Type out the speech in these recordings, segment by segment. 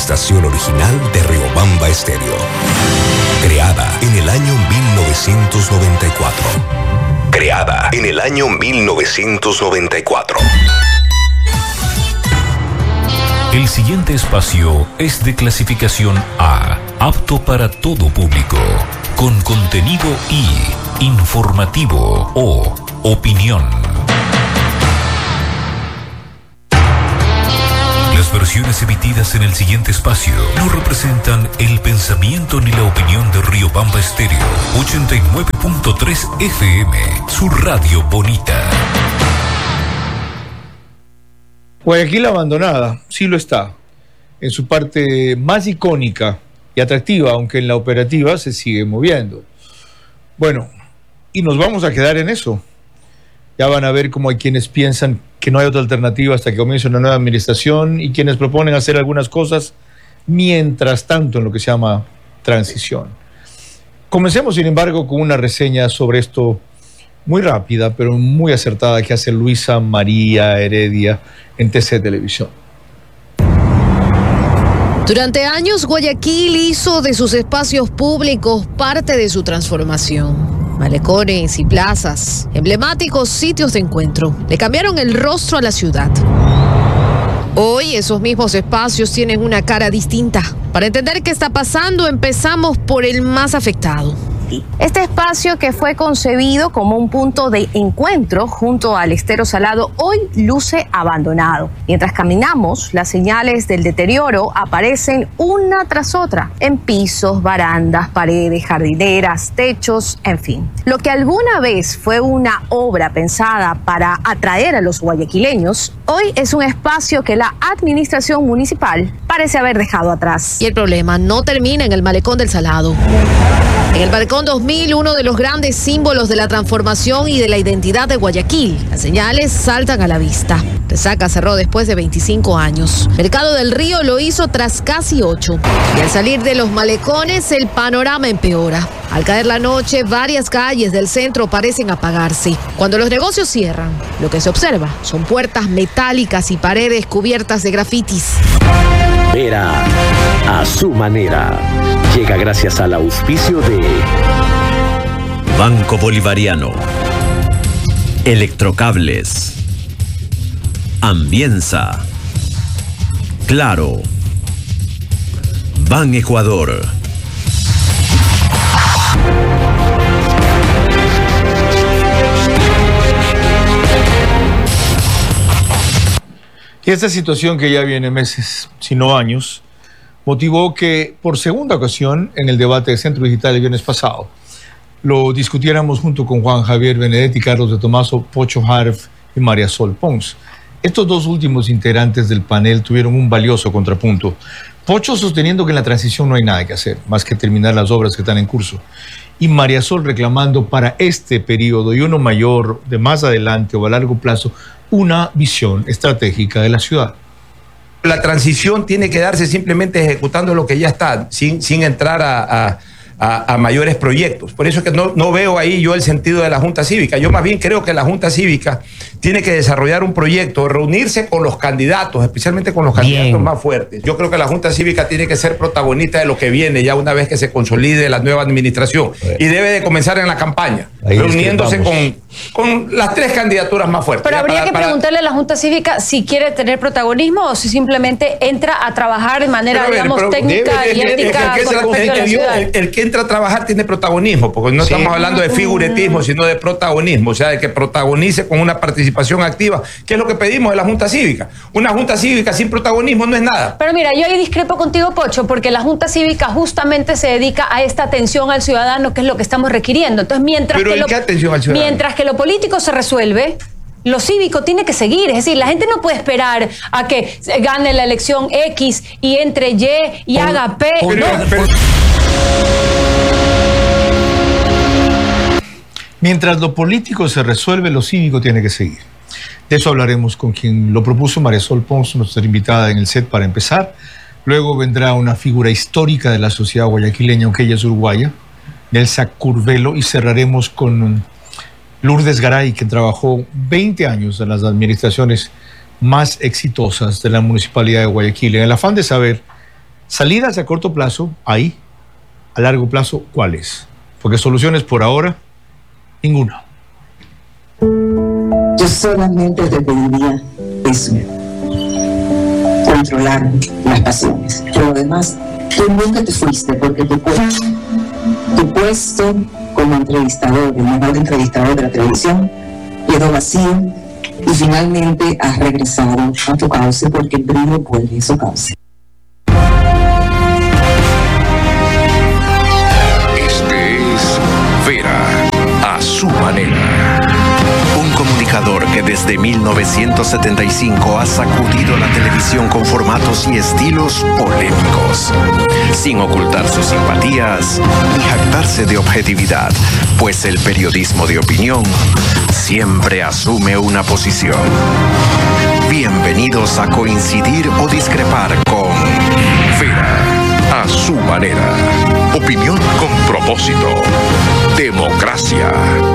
estación original de Riobamba Estéreo. Creada en el año 1994. Creada en el año 1994. El siguiente espacio es de clasificación A, apto para todo público, con contenido I, informativo o opinión. Las versiones emitidas en el siguiente espacio no representan el pensamiento ni la opinión de Riobamba Estéreo 89.3 FM, su radio bonita. Guayaquil abandonada, sí lo está, en su parte más icónica y atractiva, aunque en la operativa se sigue moviendo. Bueno, y nos vamos a quedar en eso. Ya van a ver cómo hay quienes piensan que no hay otra alternativa hasta que comience una nueva administración y quienes proponen hacer algunas cosas mientras tanto en lo que se llama transición. Comencemos, sin embargo, con una reseña sobre esto muy rápida, pero muy acertada que hace Luisa María Heredia en TC Televisión. Durante años, Guayaquil hizo de sus espacios públicos parte de su transformación. Malecones y plazas, emblemáticos sitios de encuentro, le cambiaron el rostro a la ciudad. Hoy esos mismos espacios tienen una cara distinta. Para entender qué está pasando, empezamos por el más afectado. Este espacio, que fue concebido como un punto de encuentro junto al estero Salado, hoy luce abandonado. Mientras caminamos, las señales del deterioro aparecen una tras otra, en pisos, barandas, paredes, jardineras, techos, en fin. Lo que alguna vez fue una obra pensada para atraer a los guayaquileños, hoy es un espacio que la administración municipal parece haber dejado atrás. Y el problema no termina en el malecón del Salado. En el Balcón 2000, uno de los grandes símbolos de la transformación y de la identidad de Guayaquil, las señales saltan a la vista. Resaca cerró después de 25 años. Mercado del Río lo hizo tras casi 8. Y al salir de los malecones, el panorama empeora. Al caer la noche, varias calles del centro parecen apagarse. Cuando los negocios cierran, lo que se observa son puertas metálicas y paredes cubiertas de grafitis. Vera a su manera. Llega gracias al auspicio de Banco Bolivariano, Electrocables, Ambienza, Claro, Ban Ecuador. Y esta situación, que ya viene meses, si no años, motivó que por segunda ocasión en el debate de Centro Digital el viernes pasado lo discutiéramos junto con Juan Javier Benedetti, Carlos de Tomaso, Pocho Harf y María Sol Pons. Estos dos últimos integrantes del panel tuvieron un valioso contrapunto. Pocho sosteniendo que en la transición no hay nada que hacer, más que terminar las obras que están en curso. Y María Sol reclamando para este periodo y uno mayor, de más adelante o a largo plazo, una visión estratégica de la ciudad. La transición tiene que darse simplemente ejecutando lo que ya está, sin entrar a mayores proyectos. Por eso es que no veo ahí yo el sentido de la Junta Cívica. Yo más bien creo que la Junta Cívica tiene que desarrollar un proyecto, reunirse con los candidatos, especialmente con los candidatos más fuertes. Yo creo que la Junta Cívica tiene que ser protagonista de lo que viene ya una vez que se consolide la nueva administración. Y debe de comenzar en la campaña, reuniéndose con las tres candidaturas más fuertes. Pero habría que preguntarle a la Junta Cívica si quiere tener protagonismo o si simplemente entra a trabajar de manera, técnica y ética con respecto a la ciudad. El que entra a trabajar tiene protagonismo, porque no estamos hablando de figuretismo, sino de protagonismo, o sea, de que protagonice con una participación activa, que es lo que pedimos de la Junta Cívica. Una Junta Cívica sin protagonismo no es nada. Pero mira, yo ahí discrepo contigo, Pocho, porque la Junta Cívica justamente se dedica a esta atención al ciudadano, que es lo que estamos requiriendo. Entonces, mientras que lo político se resuelve, lo cívico tiene que seguir. Es decir, la gente no puede esperar a que gane la elección X y entre Y y haga P. Mientras lo político se resuelve, lo cívico tiene que seguir. De eso hablaremos con quien lo propuso, María Sol Pons, nuestra invitada en el set para empezar. Luego vendrá una figura histórica de la sociedad guayaquileña, aunque ella es uruguaya, Nelsa Curvelo, y cerraremos con Lourdes Garay, que trabajó 20 años en las administraciones más exitosas de la Municipalidad de Guayaquil. En el afán de saber Salidas a corto plazo, hay. A largo plazo, ¿cuáles? Porque soluciones por ahora, ninguna. Yo solamente te pediría eso, controlar las pasiones. Pero además, tú nunca te fuiste porque tu puesto como entrevistador, el mejor entrevistador de la televisión, quedó vacío y finalmente has regresado a tu cauce porque el brillo vuelve a su cauce. A su manera. Un comunicador que desde 1975 ha sacudido la televisión con formatos y estilos polémicos, sin ocultar sus simpatías ni jactarse de objetividad, pues el periodismo de opinión siempre asume una posición. Bienvenidos a coincidir o discrepar con Vera, a su manera. Opinión con propósito. Democracia.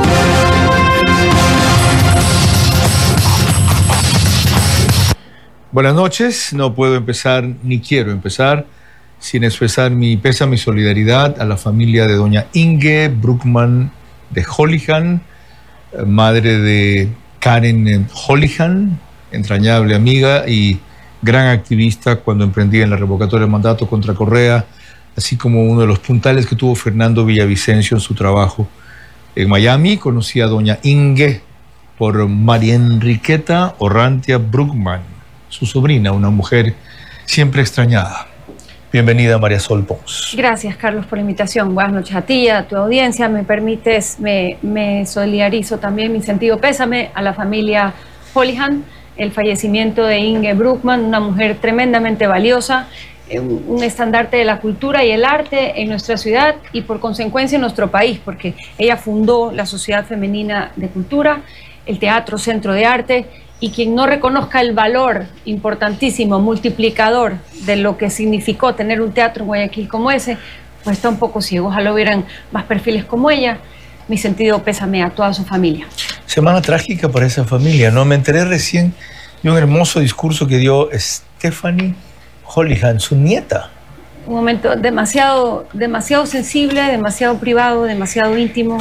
Buenas noches. No puedo empezar, ni quiero empezar, sin expresar mi pésame y solidaridad a la familia de doña Inge Bruckman de Holihan, madre de Karen Holihan, entrañable amiga y gran activista cuando emprendía en la revocatoria de mandato contra Correa, así como uno de los puntales que tuvo Fernando Villavicencio en su trabajo en Miami. Conocí a doña Inge por María Enriqueta Orrantia Bruckman, su sobrina, una mujer siempre extrañada. Bienvenida, María Sol Pons. Gracias, Carlos, por la invitación. Buenas noches a ti, a tu audiencia. Me permites, me solidarizo también mi sentido pésame a la familia Holihan, el fallecimiento de Inge Bruckman, una mujer tremendamente valiosa, un estandarte de la cultura y el arte en nuestra ciudad y por consecuencia en nuestro país, porque ella fundó la Sociedad Femenina de Cultura, el Teatro Centro de Arte, y quien no reconozca el valor importantísimo, multiplicador de lo que significó tener un teatro en Guayaquil como ese, pues está un poco ciego. Ojalá hubieran más perfiles como ella. Mi sentido pésame a toda su familia. Semana trágica para esa familia, ¿no? Me enteré recién de un hermoso discurso que dio Stephanie Holihan, su nieta. Un momento demasiado sensible, demasiado privado, demasiado íntimo,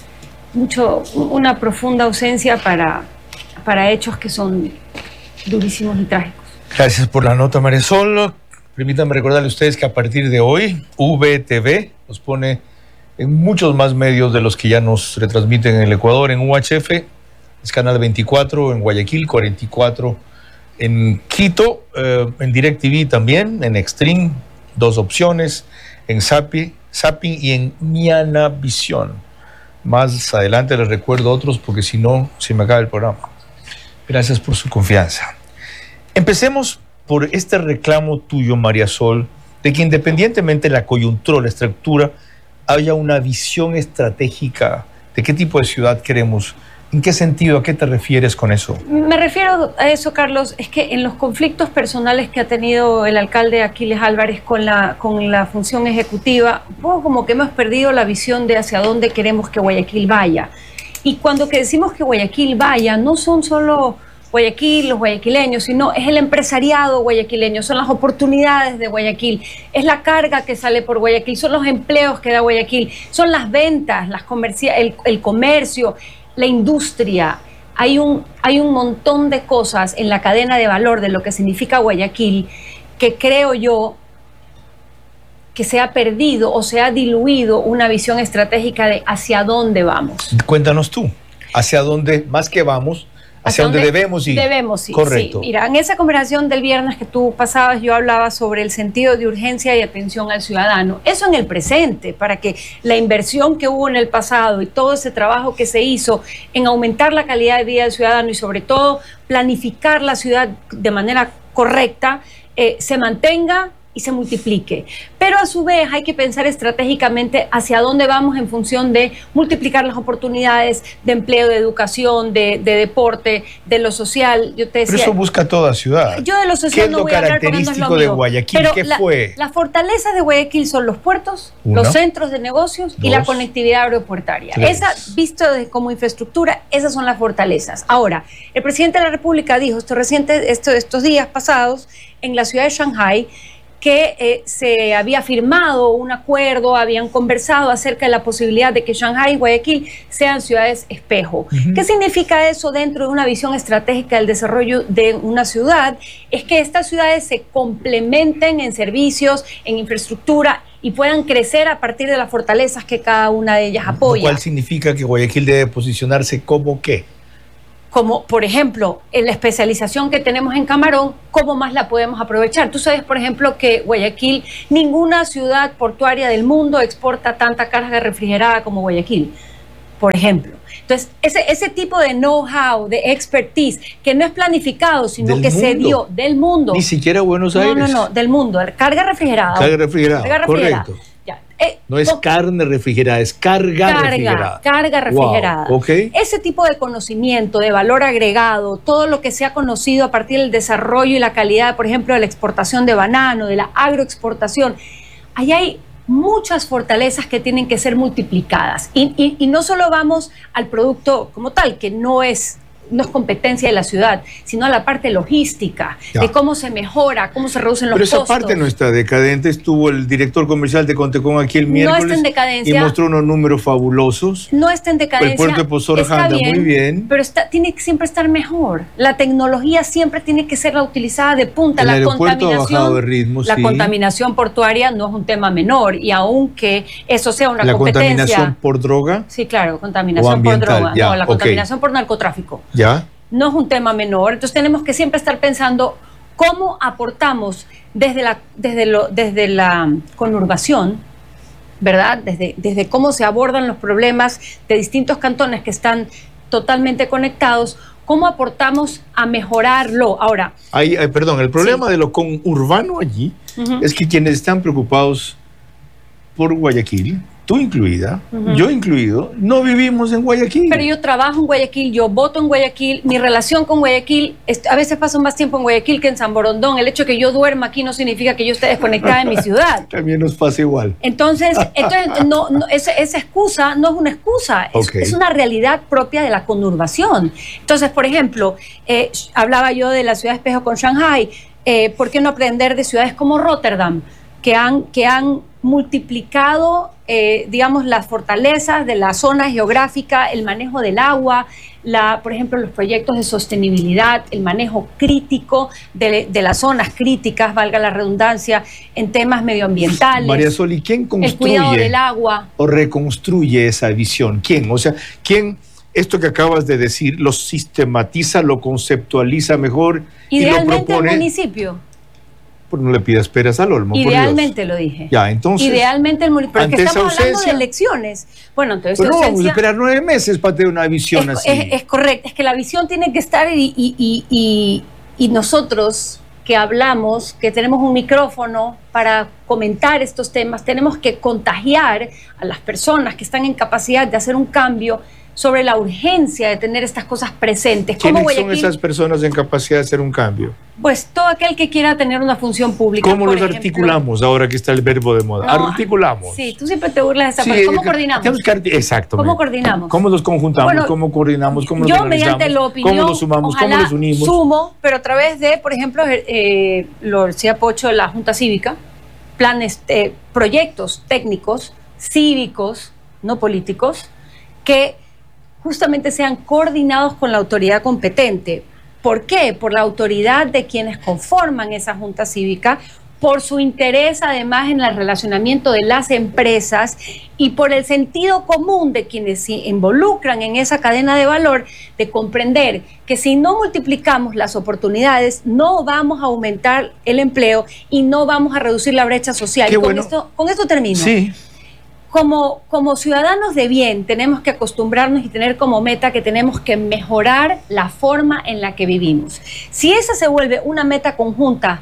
una profunda ausencia para hechos que son durísimos y trágicos. Gracias por la nota, Marisol. Permítanme recordarle a ustedes que a partir de hoy, VTV nos pone en muchos más medios de los que ya nos retransmiten en el Ecuador. En UHF es canal 24, en Guayaquil 44, en Quito, en DirecTV también, en Extreme, 2 opciones, en Zapping y en Mianavisión. Más adelante les recuerdo otros porque si no, se me acaba el programa. Gracias por su confianza. Empecemos por este reclamo tuyo, María Sol, de que independientemente de la coyuntura, la estructura, haya una visión estratégica de qué tipo de ciudad queremos. ¿En qué sentido? ¿A qué te refieres con eso? Me refiero a eso, Carlos, es que en los conflictos personales que ha tenido el alcalde Aquiles Álvarez con la función ejecutiva, un poco como que hemos perdido la visión de hacia dónde queremos que Guayaquil vaya. Y cuando que decimos que Guayaquil vaya, no son solo Guayaquil, los guayaquileños, sino es el empresariado guayaquileño, son las oportunidades de Guayaquil, es la carga que sale por Guayaquil, son los empleos que da Guayaquil, son las ventas, el comercio, la industria. Hay un montón de cosas en la cadena de valor de lo que significa Guayaquil que creo yo que se ha perdido o se ha diluido una visión estratégica de hacia dónde vamos. Cuéntanos tú, hacia dónde más que vamos, hacia dónde debemos ir. Debemos ir, correcto. Sí. Mira, en esa conversación del viernes que tú pasabas, yo hablaba sobre el sentido de urgencia y atención al ciudadano. Eso en el presente, para que la inversión que hubo en el pasado y todo ese trabajo que se hizo en aumentar la calidad de vida del ciudadano y sobre todo planificar la ciudad de manera correcta, se mantenga y se multiplique. Pero a su vez hay que pensar estratégicamente hacia dónde vamos en función de multiplicar las oportunidades de empleo, de educación, de deporte, de lo social. Yo te decía, pero eso busca toda ciudad. Yo de lo social no voy a hablar porque no es lo mío. ¿Qué es lo característico de Guayaquil? Pero ¿qué fue? Las fortalezas de Guayaquil son los puertos, los centros de negocios y la conectividad aeropuertaria. Esa, visto como infraestructura, esas son las fortalezas. Ahora, el presidente de la República dijo estos días pasados en la ciudad de Shanghái que se había firmado un acuerdo, habían conversado acerca de la posibilidad de que Shanghái y Guayaquil sean ciudades espejo. ¿Qué significa eso dentro de una visión estratégica del desarrollo de una ciudad? Es que estas ciudades se complementen en servicios, en infraestructura y puedan crecer a partir de las fortalezas que cada una de ellas apoya. Lo cual significa que Guayaquil debe posicionarse como ¿qué? Como, por ejemplo, en la especialización que tenemos en Camarón, ¿cómo más la podemos aprovechar? Tú sabes, por ejemplo, que Guayaquil, ninguna ciudad portuaria del mundo exporta tanta carga refrigerada como Guayaquil, por ejemplo. Entonces, ese tipo de know-how, de expertise, que no es planificado, sino que se dio del mundo. Ni siquiera Buenos Aires. No, del mundo. Carga refrigerada. Carga refrigerada, correcto. No es carne refrigerada, es carga refrigerada. Carga refrigerada. Wow, okay. Ese tipo de conocimiento, de valor agregado, todo lo que se ha conocido a partir del desarrollo y la calidad, por ejemplo, de la exportación de banano, de la agroexportación, ahí hay muchas fortalezas que tienen que ser multiplicadas. Y no solo vamos al producto como tal, que no es competencia de la ciudad, sino a la parte logística, de cómo se mejora, cómo se reducen los costos. Pero esa parte no está decadente. Estuvo el director comercial de Contecón aquí el miércoles. No está en decadencia. Y mostró unos números fabulosos. No está en decadencia. El puerto de Pozorja anda muy bien. Pero tiene que siempre estar mejor. La tecnología siempre tiene que ser la utilizada de punta. El aeropuerto ha bajado de ritmo, la contaminación portuaria no es un tema menor. Y aunque eso sea una competencia. ¿La contaminación por droga? Sí, claro, contaminación por droga. Ya, no, la contaminación por narcotráfico. ¿Ya? No es un tema menor, entonces tenemos que siempre estar pensando cómo aportamos desde la conurbación, ¿verdad? Desde cómo se abordan los problemas de distintos cantones que están totalmente conectados, cómo aportamos a mejorarlo. Ahora, perdón, el problema de lo conurbano allí es que quienes están preocupados por Guayaquil, tú incluida, yo incluido, no vivimos en Guayaquil. Pero yo trabajo en Guayaquil, yo voto en Guayaquil, mi relación con Guayaquil, a veces paso más tiempo en Guayaquil que en San Borondón. El hecho de que yo duerma aquí no significa que yo esté desconectada de mi ciudad. También nos pasa igual. Entonces esa excusa no es una excusa, es una realidad propia de la conurbación. Entonces, por ejemplo, hablaba yo de la ciudad espejo con Shanghái, ¿por qué no aprender de ciudades como Rotterdam, que han multiplicado, digamos, las fortalezas de la zona geográfica, el manejo del agua, por ejemplo, los proyectos de sostenibilidad, el manejo crítico de las zonas críticas, valga la redundancia, en temas medioambientales. María Sol, ¿y quién construye el cuidado del agua o reconstruye esa visión? ¿Quién? O sea, ¿quién esto que acabas de decir lo sistematiza, lo conceptualiza mejor y lo propone? El municipio. No le pidas peras al olmo. Idealmente lo dije. Ya, entonces. Idealmente el municipio. Pero es que estamos hablando de elecciones. Bueno, entonces. Pero no vamos a esperar 9 meses para tener una visión así. Es correcto. Es que la visión tiene que estar y nosotros que hablamos, que tenemos un micrófono para comentar estos temas, tenemos que contagiar a las personas que están en capacidad de hacer un cambio sobre la urgencia de tener estas cosas presentes. ¿Quiénes son esas personas en capacidad de hacer un cambio? Pues todo aquel que quiera tener una función pública. ¿Cómo los articulamos ahora que está el verbo de moda? Articulamos. Sí, tú siempre te burlas de esa parte. ¿Cómo coordinamos? Exacto. ¿Cómo coordinamos? ¿Cómo los conjuntamos? Bueno, ¿cómo coordinamos? ¿Cómo yo mediante la opinión, ¿cómo los sumamos? ¿Cómo los unimos? Sumo, pero a través de, por ejemplo, lo decía Pocho de la Junta Cívica, planes, proyectos técnicos, cívicos, no políticos, que justamente sean coordinados con la autoridad competente. ¿Por qué? Por la autoridad de quienes conforman esa Junta Cívica, por su interés además en el relacionamiento de las empresas y por el sentido común de quienes se involucran en esa cadena de valor, de comprender que si no multiplicamos las oportunidades, no vamos a aumentar el empleo y no vamos a reducir la brecha social. Qué con, bueno. con esto termino. Sí. Como ciudadanos de bien tenemos que acostumbrarnos y tener como meta que tenemos que mejorar la forma en la que vivimos. Si esa se vuelve una meta conjunta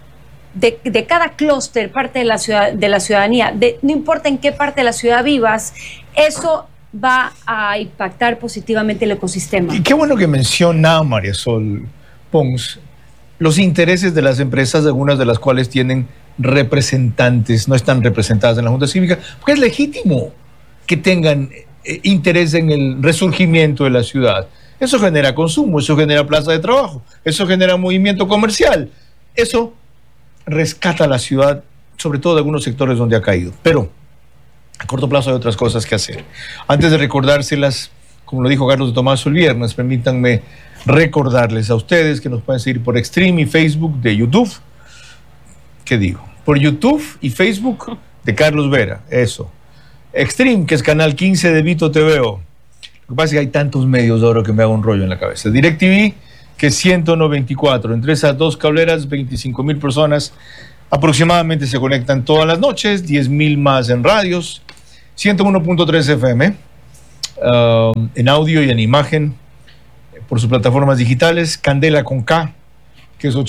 de cada clúster, parte de la ciudadanía, no importa en qué parte de la ciudad vivas, eso va a impactar positivamente el ecosistema. Y qué bueno que menciona María Sol Pons los intereses de las empresas, algunas de las cuales tienen representantes, no están representadas en la Junta Cívica, porque es legítimo que tengan interés en el resurgimiento de la ciudad. Eso genera consumo, eso genera plaza de trabajo, eso genera movimiento comercial, eso rescata la ciudad, sobre todo de algunos sectores donde ha caído. Pero a corto plazo hay otras cosas que hacer. Antes de recordárselas, como lo dijo Carlos de Tomaso el viernes, permítanme recordarles a ustedes que nos pueden seguir por Extreme y Facebook de YouTube. ¿Qué digo? Por YouTube y Facebook de Carlos Vera, eso. Extreme, que es canal 15 de Vito TVO. Lo que pasa es que hay tantos medios de oro que me hago un rollo en la cabeza. DirecTV, que es 194. Entre esas dos cableras, 25,000 personas aproximadamente se conectan todas las noches, 10,000 más en radios, 101.3 FM, en audio y en imagen, por sus plataformas digitales, Candela con K, que es